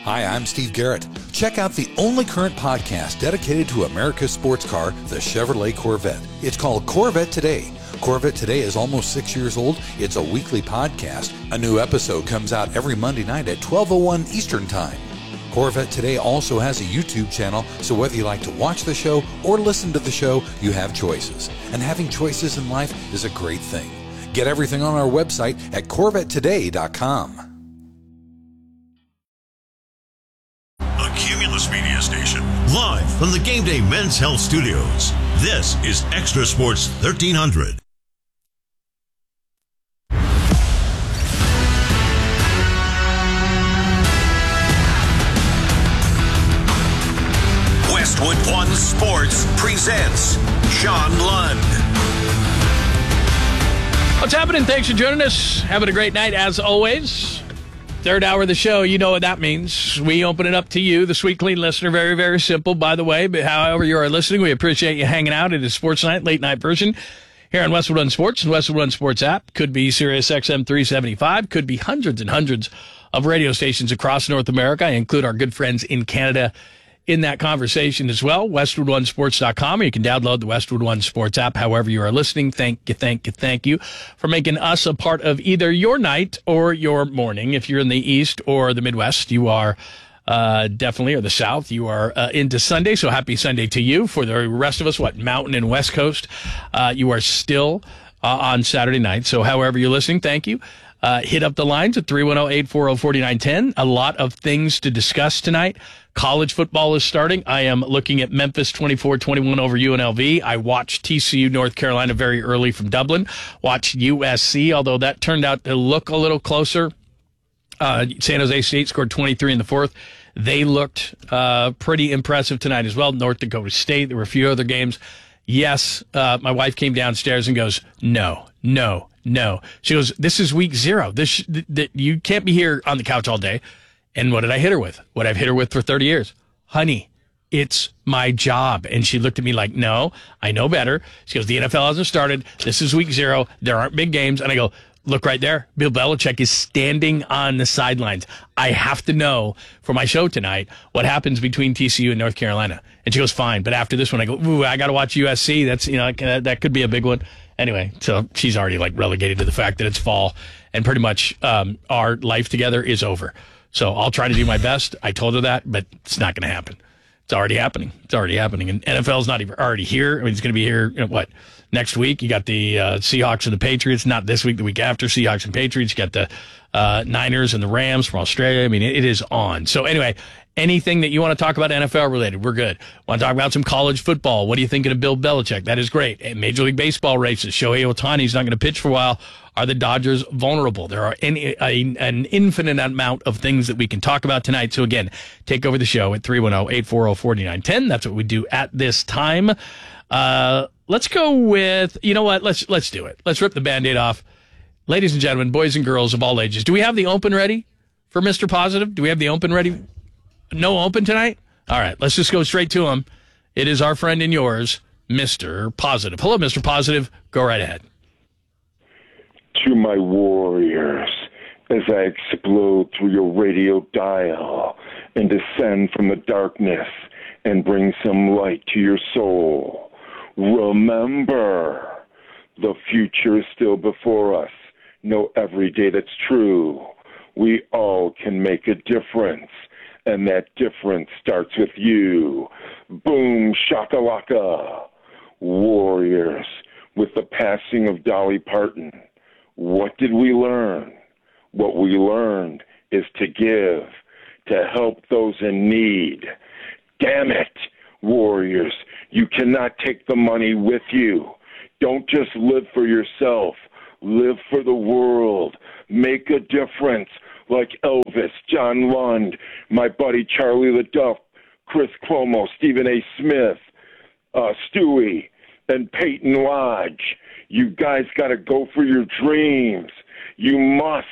Hi, I'm Steve Garrett. Check out the only current podcast dedicated to America's sports car, the Chevrolet Corvette. It's called Corvette Today. Corvette Today is almost 6 years old. It's a weekly podcast. A new episode comes out every Monday night at 12:01 Eastern Time. Corvette Today also has a YouTube channel, so whether you like to watch the show or listen to the show, you have choices. And having choices in life is a great thing. Get everything on our website at CorvetteToday.com. Cumulus Media Station, live from the Game Day Men's Health Studios. This is Extra Sports 1300. Westwood One Sports presents Sean Lund. What's happening? Thanks for joining us. Having a great night as always. Third hour of the show, you know what that means. We open it up to you, the sweet, clean listener. Very, very simple, by the way. But however you are listening, we appreciate you hanging out. It is Sports Night, late night version here on Westwood One Sports and Westwood One Sports app. Could be Sirius XM 375. Could be hundreds and hundreds of radio stations across North America. I include our good friends in Canada in that conversation as well. WestwoodOneSports.com, or you can download the Westwood One Sports app. However you are listening, thank you for making us a part of either your night or your morning. If you're in the East or the Midwest, you are definitely, or the South, you are into Sunday. So happy Sunday to you. For the rest of us, Mountain and West Coast, you are still on Saturday night. So however you're listening, thank you. Hit up the lines at 310-840-4910. A lot of things to discuss tonight. College football is starting. I am looking at Memphis 24-21 over UNLV. I watched TCU North Carolina very early from Dublin. Watched USC, although that turned out to look a little closer. San Jose State scored 23 in the fourth. They looked pretty impressive tonight as well. North Dakota State. There were a few other games. Yes, my wife came downstairs and goes, no. She goes, this is week 0. You can't be here on the couch all day. And what did I hit her with? What I've hit her with for 30 years. Honey, it's my job. And she looked at me like, no, I know better. She goes, the NFL hasn't started. This is week 0. There aren't big games. And I go, look right there. Bill Belichick is standing on the sidelines. I have to know for my show tonight what happens between TCU and North Carolina. And she goes, fine. But after this one, I go, ooh, I got to watch USC. That's, that could be a big one. Anyway, so she's already relegated to the fact that it's fall and pretty much our life together is over. So I'll try to do my best. I told her that, but it's not going to happen. It's already happening. And NFL's not even already here. I mean, it's going to be here, next week? You got the Seahawks and the Patriots. Not this week, the week after. Seahawks and Patriots. You got the Niners and the Rams from Australia. I mean, it is on. So anyway, anything that you want to talk about NFL related, we're good. Want to talk about some college football? What are you thinking of Bill Belichick? That is great. And Major League Baseball races. Shohei Ohtani's not going to pitch for a while. Are the Dodgers vulnerable? There are an infinite amount of things that we can talk about tonight. So again, take over the show at 310-840-4910. That's what we do at this time. Let's go with, you know what? Let's do it. Let's rip the Band-Aid off. Ladies and gentlemen, boys and girls of all ages, do we have the open ready for Mr. Positive? Do we have the open ready? No open tonight? All right, let's just go straight to him. It is our friend and yours, Mr. Positive. Hello, Mr. Positive. Go right ahead. To my warriors, as I explode through your radio dial and descend from the darkness and bring some light to your soul, remember, the future is still before us. Know every day that's true. We all can make a difference, and that difference starts with you. Boom, shakalaka. Warriors, with the passing of Dolly Parton, what did we learn? What we learned is to give, to help those in need. Damn it, warriors, you cannot take the money with you. Don't just live for yourself. Live for the world. Make a difference like Elvis, John Lund, my buddy Charlie LaDuff, Chris Cuomo, Stephen A. Smith, Stewie, and Peyton Lodge. You guys got to go for your dreams. You must.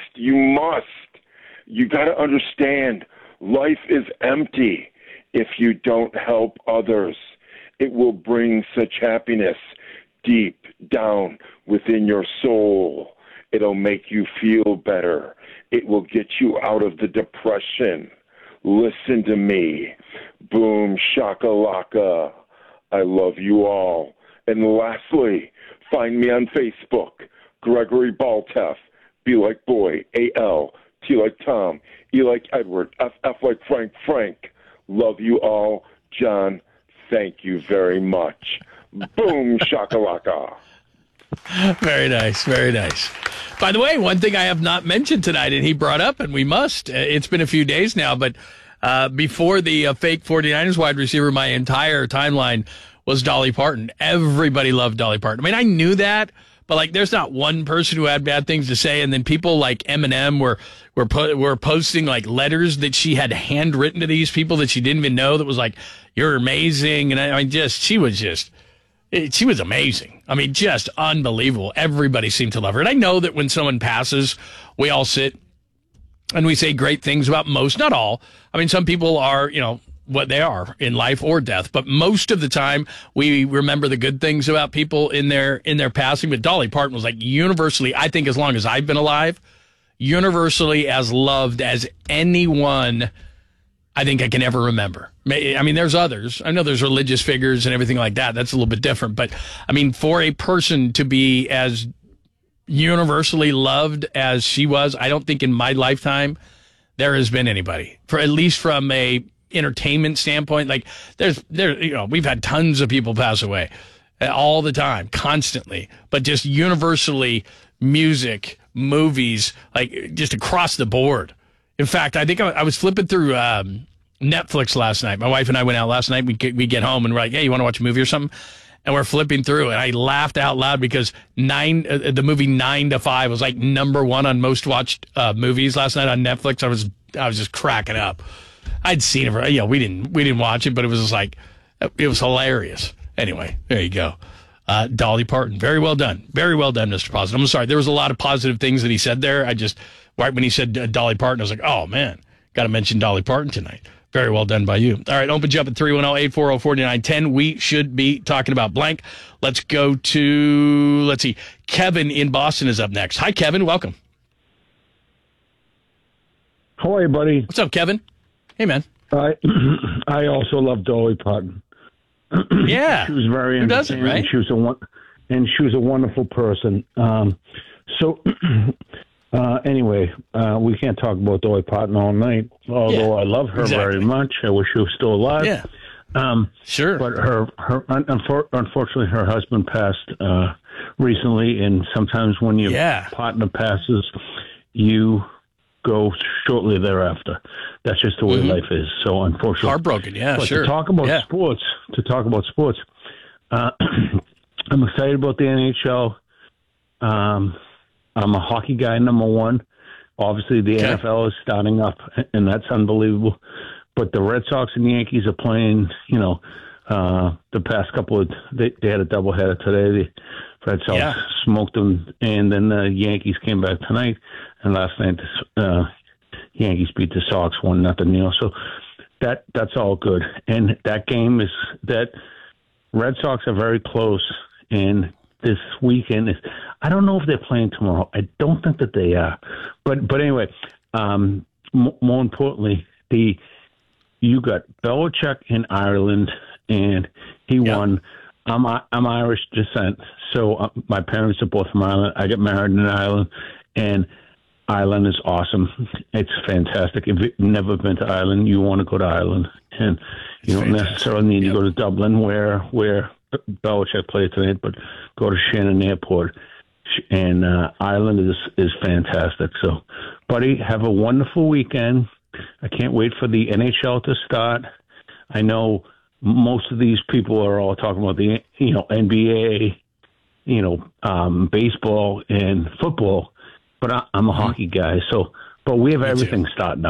You got to understand, life is empty if you don't help others. It will bring such happiness deep down within your soul. It'll make you feel better. It will get you out of the depression. listen to me. Boom shakalaka. I love you all. And lastly, find me on Facebook, Gregory Balteff. B like boy, A-L, T like Tom, E like Edward, F like Frank. Love you all. John, thank you very much. Boom shakalaka. Very nice, very nice. By the way, one thing I have not mentioned tonight, and he brought up, and we must, it's been a few days now, but before the fake 49ers wide receiver, my entire timeline was Dolly Parton. Everybody loved Dolly Parton. I mean, I knew that, but like, there's not one person who had bad things to say. And then people like Eminem were posting like letters that she had handwritten to these people that she didn't even know. That was like, "You're amazing," and I mean, she was amazing. I mean, just unbelievable. Everybody seemed to love her. And I know that when someone passes, we all sit and we say great things about most, not all. I mean, some people are, what they are in life or death, but most of the time we remember the good things about people in their passing. But Dolly Parton was like universally, I think as long as I've been alive, universally as loved as anyone I think I can ever remember. I mean, there's others. I know there's religious figures and everything like that. That's a little bit different. But, I mean, for a person to be as universally loved as she was, I don't think in my lifetime there has been anybody. For at least from a entertainment standpoint, like we've had tons of people pass away all the time, constantly. But just universally, music, movies, like just across the board. In fact, I think I was flipping through Netflix last night. My wife and I went out last night. We get home and we're like, "Hey, you want to watch a movie or something?" And we're flipping through, and I laughed out loud because the movie 9 to 5 was like #1 on most watched movies last night on Netflix. I was just cracking up. I'd seen it. We didn't watch it, but it was just like it was hilarious. Anyway, there you go. Dolly Parton, very well done, Mr. Positive. I'm sorry, there was a lot of positive things that he said there. Right when he said Dolly Parton, I was like, oh, man, got to mention Dolly Parton tonight. Very well done by you. All right, opens you up at 310-840-4910. We should be talking about blank. Let's go to, Kevin in Boston is up next. Hi, Kevin. Welcome. How are you, buddy? What's up, Kevin? Hey, man. I also love Dolly Parton. Yeah. She was very Who doesn't, right? She was a wonderful person. Anyway, we can't talk about Dolly Parton all night, although I love her very much. I wish she was still alive. Yeah. Sure. But unfortunately, her husband passed recently, and sometimes when your partner passes, you go shortly thereafter. That's just the way life is. So unfortunately, heartbroken. Yeah, but sure. To talk about sports, I'm excited about the NHL. I'm a hockey guy, number one. Obviously, the NFL is starting up, and that's unbelievable. But the Red Sox and Yankees are playing, the past couple of they had a doubleheader today. The Red Sox smoked them, and then the Yankees came back tonight. And last night, the Yankees beat the Sox 1-0. So that's all good. And that game that Red Sox are very close, and this weekend I don't know if they're playing tomorrow. I don't think that they are. But anyway, more importantly, you got Belichick in Ireland, and he won. I'm Irish descent, so my parents are both from Ireland. I got married in Ireland, and Ireland is awesome. It's fantastic. If you've never been to Ireland, you want to go to Ireland, and you don't necessarily need to go to Dublin, where Belichick played tonight, but go to Shannon Airport. And Ireland is fantastic. So, buddy, have a wonderful weekend. I can't wait for the NHL to start. I know most of these people are all talking about the NBA, baseball and football, but I'm a hockey guy. So, but we have everything starting up.